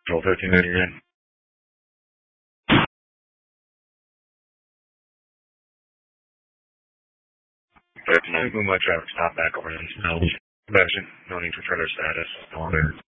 Control 13, you're in. 13, move my traffic stop back over in. No need for trailer status.